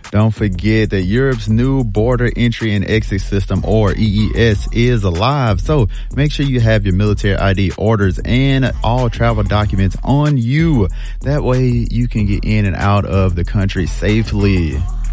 Don't forget that Europe's new border entry and exit system, or EES, is alive. So make sure you have your military ID, orders, and all travel documents on you. That way you can get in and out of the country safely.